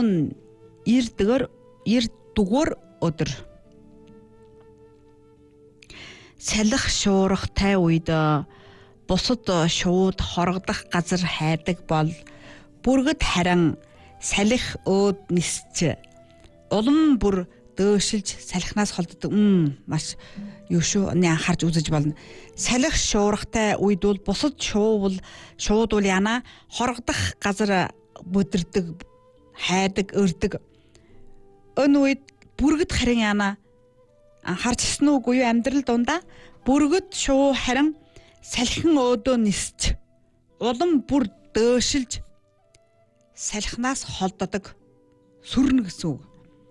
290 өдөр. Салхи шуургатай үед бусад шууд хорогдох газар хайдаг бол бүргэд харин салхи өөд нисч улам бүр дөөшилж салхинаас холддог. Маш юу шүү анхаарч үзэж болно. Салхи шуургатай үед бол бусад шууд бол яна хорогдох газар бүдэрдэг, хайдаг, өрдөг. Өн үед бүргэд харин яна анхаарчсан үгүй юу амьдрал дундаа бүргэд шуу харин салхин өөдөө нисч улам бүр дөөшилж салхинаас холддог, сүрнэ гэсэн үг.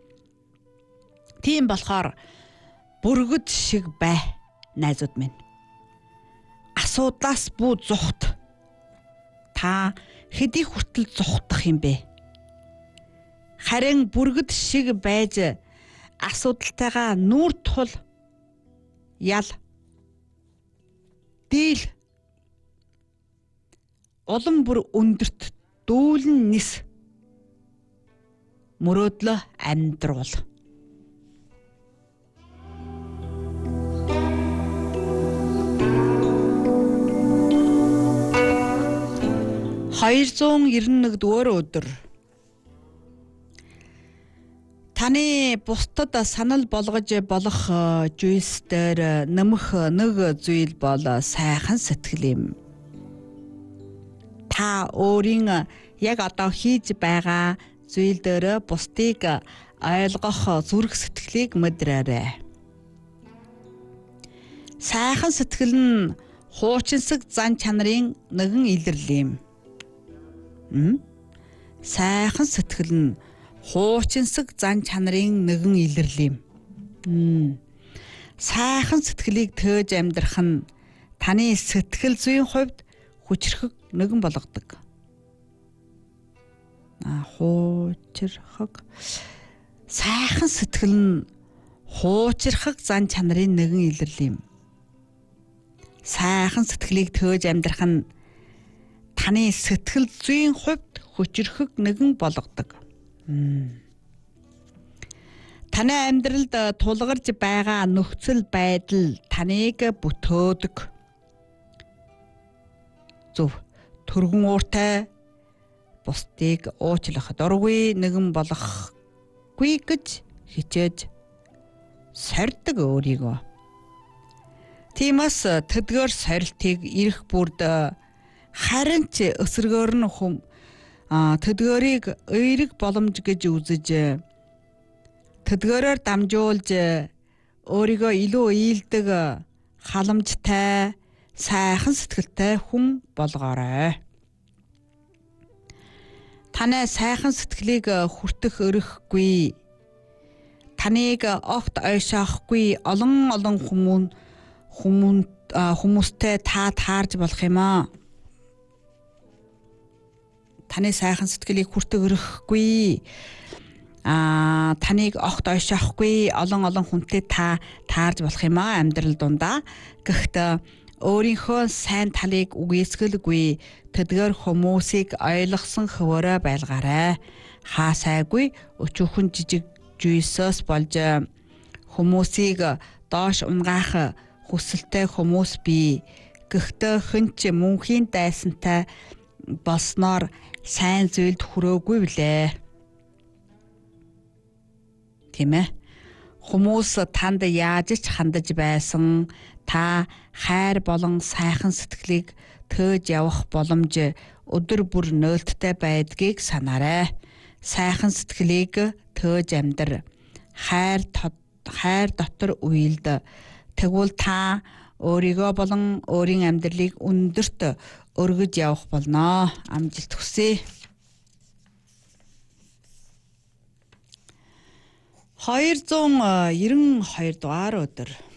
Тийм болохоор бүргэд шиг бай найзууд минь. Асуудлаас бүү зүхт. Та хэдий хүртэл зүхтах юм бэ? Харин бүргэд шиг байж асуудалтайгаа нүүр тул ял дийл улам бүр өндөрт дүүлэн нис мөрөөдлөө амьдруул. $291 өдөр. Таны бусдад санал болгож болох зүйлсээр нэмэх нэг зүйл бол сайхан сэтгэл юм. Та өөрийн яг одоо хийж байгаа зүйл дээр бусдыг ойлгох зүрх сэтгэлийг мэдрээрэй. Сайхан сэтгэл нь хуучинсаг зан чанарын нэгэн илэрлэл юм. Сайхан сэтгэл нь хуучинсаг зан чанарын нэгэн илэрлэл юм. Сайхан сэтгэлийг төөж амьдрах нь таны сэтгэл зүйн хувьд хүчрхэг нэгэн болгодог. Хуучрхаг. Сайхан сэтгэл нь хуучрхаг зан чанарын нэгэн илэрлэл юм. Сайхан сэтгэлийг төөж амьдрах нь таны сэтгэл зүйн хувьд хүчрхэг нэгэн болгодог. Таны амьдралд тулгарч байгаа нөхцөл байдал таныг бүтөөдөг. Зөв төргөн ууртай бусдыг уучлах дургүй нэгэн болохгүй гэж хичээж сорьдог өөрийгөө. Тиймээс тэдгээр сорилтыг ирэх бүрд харин ч өсрөгөөр нь тэдгээрийг эерэг боломж гэж үзэж тэдгээрээр дамжуулж өөрийгөө илүү ийдэг халамжтай сайхан сэтгэлтэй хүн болгоорой. Таны сайхан сэтгэлийг хүртэх өрөхгүй, таныг огт ойшоохгүй олон хүмүүстэй та таарж болох юм аа. Таны сайхан сэтгэлийг хүртэх өрөхгүй, таныг огт ойшоохгүй олон хүнтэй та таарж болох юм аа амьдрал дундаа. Гэхдээ өөрийнхөө сайн талыг үгүйсгэлгүй тэдгээр хүмүүсийг ойлгосон хөвөрөө байлгаарай. Хаасайгүй өчүүхэн жижиг жүйсөөс болж хүмүүсийг доош унгаах хүсэлтэй хүмүүс бий. Гэхдээ хэнч мөнхийн дайсантай болсноор сайн зүйлд хүрээгүй билээ. Тийм ээ. Хүмүүс танд яаж ч хандаж байсан та хайр болон сайхан сэтгэлийг төөж явах боломж өдөр бүр нээлттэй байдгийг санаарай. Сайхан сэтгэлийг төөж амьдр. Хайр дотор уйлд. Тэгвэл та өөрийгөө болон өөрийн амьдралыг өндөрт өргөж явах болно. Амжилт хүсье. 292 дугаар өдөр.